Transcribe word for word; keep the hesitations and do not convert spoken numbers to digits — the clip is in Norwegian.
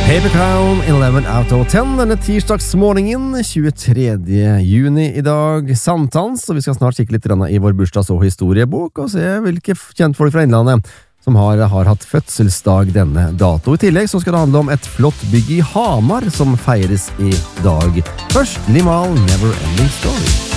Paper Crown, eleven out of ten, denne tirsdagsmorgenen, tjuetredje juni i dag, Santans, og vi skal snart kikke litt i vår bursdags- og historiebok, og se hvilke kjentfolk fra Innlandet som har, har hatt fødselsdag denne dato. I tillegg så skal det handle om et flott bygg i Hamar som feires i dag. Først, Limahl, Never Ending Story.